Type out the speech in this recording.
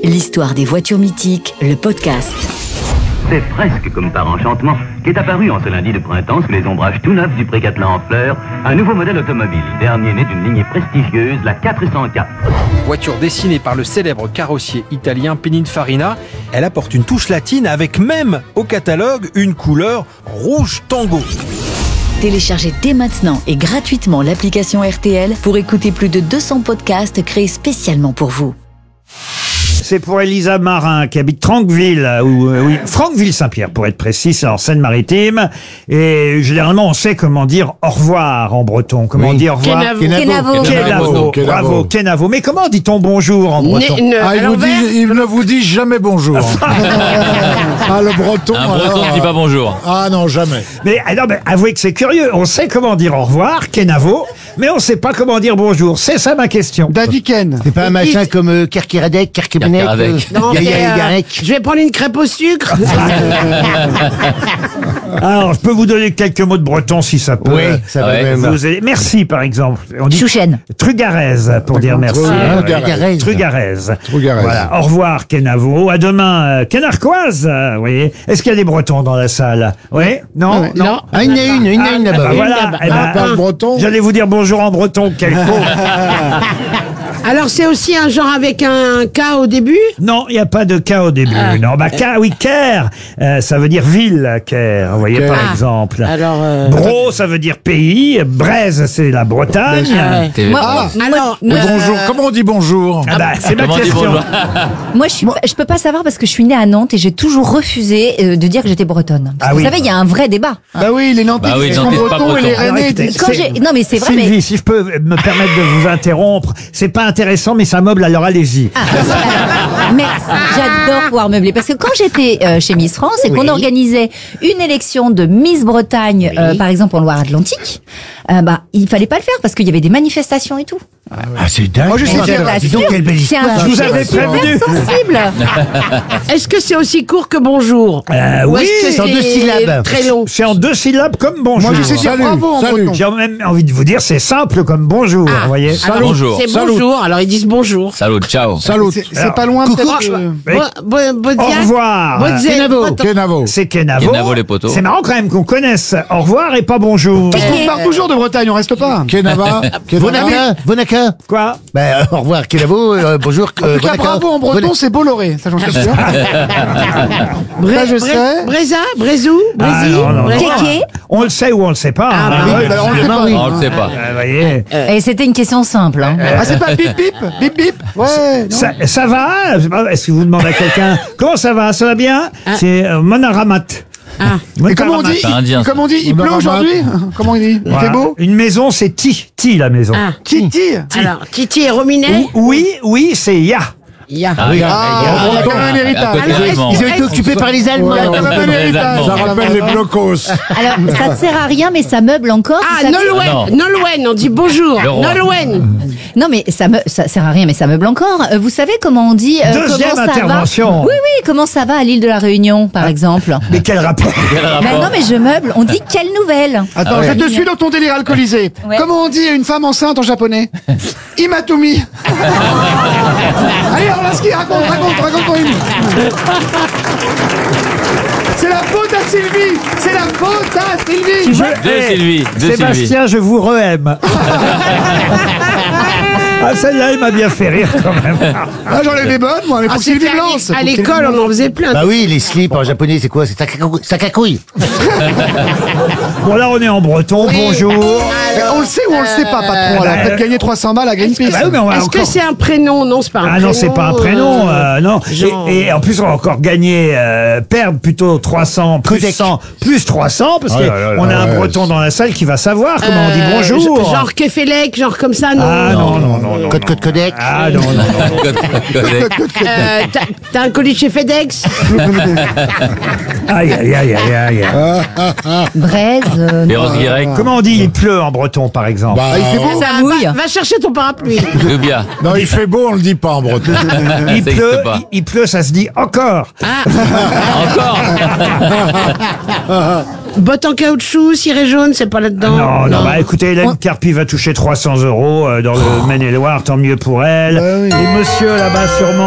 l'histoire des voitures mythiques, le podcast. C'est presque comme par enchantement qu'est apparu en ce lundi de printemps sous les ombrages tout neufs du Pré-Catelan en fleurs un nouveau modèle automobile, dernier né d'une lignée prestigieuse, la 404. Voiture dessinée par le célèbre carrossier italien Pininfarina, elle apporte une touche latine avec même au catalogue une couleur rouge tango. Téléchargez dès maintenant et gratuitement l'application RTL pour écouter plus de 200 podcasts créés spécialement pour vous. C'est pour Elisa Marin qui habite Franqueville, Franqueville-Saint-Pierre pour être précis, c'est en Seine-Maritime. Et généralement, on sait comment dire au revoir en breton. Comment dire au revoir? Kenavo. Bravo, Kenavo. Mais comment dit-on bonjour en breton? Il ne vous dit jamais bonjour. Le breton. Un breton ne dit pas bonjour. Ah non, jamais. Mais avouez que c'est curieux. On sait comment dire au revoir, Kenavo, mais on sait pas comment dire bonjour. C'est ça ma question. Daviken. C'est pas un machin comme Kerkiradec, Kerkebenek. Non, je vais prendre une crêpe au sucre. Alors, je peux vous donner quelques mots de breton si ça peut. Oui, ça va même. Vous aider. Merci, par exemple. On dit Chouchen. Trugarez pour dire merci. Trugarez. Voilà. Au revoir, Kenavo. À demain, Kenarcoise. Vous voyez. Est-ce qu'il y a des Bretons dans la salle? Oui? Non? Non. Ah, il y en a une là-bas. Voilà. Pas le breton. J'allais vous dire bonjour en breton. Quel con. Alors c'est aussi un genre avec un K au début? Non, il n'y a pas de K au début. Non, Caire. Ça veut dire ville, Caire. Vous voyez, par exemple. Alors, Bro, ça veut dire pays. Braise, c'est la Bretagne. alors, Bonjour. Comment on dit bonjour? C'est ma Comment on dit question. bonjour? Moi, je peux pas savoir parce que je suis née à Nantes et j'ai toujours refusé de dire que j'étais bretonne. Parce que oui. vous savez, il y a un vrai débat. Bah oui, les Nantais Bah oui, sont Nantais, c'est pas bretons et les breton. Rennais Écoutez, disent... Non, mais c'est vrai. Sylvie, Mais... si je peux me permettre de vous interrompre, c'est pas intéressant, mais ça meuble, alors allez-y. Merci. J'adore pouvoir meubler parce que quand j'étais chez Miss France et qu'on organisait une élection de Miss Bretagne, par exemple en Loire-Atlantique, il fallait pas le faire parce qu'il y avait des manifestations et tout. Ah, c'est dingue. je sais pas. Dis donc, quelle belle C'est histoire. un Je vous sujet avais prévenu. super sensible. Est-ce que c'est aussi court que bonjour? Ou Oui, est-ce que c'est en 2 syllabes. très long? c'est en 2 syllabes comme bonjour. Moi, je sais dire bravo en breton. J'ai même envie de vous dire, c'est simple comme bonjour, vous voyez. Alors, Bonjour. c'est bonjour, alors ils disent bonjour. Salut, ciao. Salut. C'est pas loin peut-être. Au revoir. Kenavo. C'est Kenavo. Kenavo, les poteaux. C'est marrant quand même qu'on connaisse au revoir et pas bonjour. On part toujours de Bretagne, on reste pas. Kenava. Vonaka. Quoi? Au revoir, Kenavo. Bonjour. En tout cas, bravo en breton, c'est Bolloré. Ça change quelque chose. Je sais. Bréza, Brézou, Brésil. non. Kéké. On le sait ou on le sait pas. Ah, hein. bah oui, on le sait pas. On le sait pas. Vous voyez. Et c'était une question simple. Hein. c'est pas bip bip, bip bip. Ouais. Ça va? Je sais pas, est-ce que vous demandez à quelqu'un comment ça va? Ça va bien? C'est Monaramat. Et comment on dit? C'est indien, ça. Comment on dit? Il pleut aujourd'hui? Comment on dit? Il fait beau? Une maison, c'est Ti la maison. Titi. Alors, Titi et Rominet? Oui, c'est Ya. Ya. Ah oui, on a quand même un héritage. Ils ont été occupés par les Allemands. On a quand même un héritage. Ça rappelle les blocos. Alors, ça ne sert à rien, mais ça meuble encore. vous savez. Nolwenn, on dit bonjour. Le roi. Nolwenn. Non, mais ça sert à rien, mais ça meuble encore. Vous savez comment on dit Deuxième comment ça intervention. va? Oui, comment ça va à l'île de la Réunion, par exemple? Mais quel rapport? Non, mais je meuble. On dit quelle nouvelle? Attends, je te suis dans ton délire alcoolisé. Ouais. Comment on dit une femme enceinte en japonais? Imatumi. Allez, Orlaski, raconte-moi une. C'est la faute à Sylvie. C'est la faute à Sylvie. Sébastien, je vous re-aime. Celle-là, il m'a bien fait rire quand même. J'en ai des bonnes, moi, mais pour Sylvie Blanche. À l'école, on en faisait plein. Bah oui, les slips en japonais, c'est quoi? C'est sakakouille. Bon, là, on est en breton. Bonjour. On le sait ou on le sait pas, patron? Elle a peut-être gagné 300 balles à Greenpeace. Bah oui, mais on va Est-ce que encore- c'est un prénom? Non, c'est pas un prénom. Ah non, c'est pas un prénom, non. genre- Et en plus, on va encore gagner, perdre plutôt 300, plus 100, plus 300, parce qu'on a un breton dans la salle qui va savoir comment on dit bonjour. Genre Kefelec, genre comme ça, non? Ah non. Code Codec. Ah non. T'as un colis chez FedEx? Aïe. Braise. Léros Guirec. Comment on dit il pleut en breton, par exemple? Bah, Il fait beau. Ça mouille. Va chercher ton parapluie. Lubia. non, il fait beau, on le dit pas en breton. Il pleut, ça se dit encore. Encore. Bottes en caoutchouc, ciré jaune, c'est pas là-dedans. Non, écoutez, Hélène Carpi va toucher 300 € dans le Maine-et-Loire, tant mieux pour elle. Et monsieur là-bas sûrement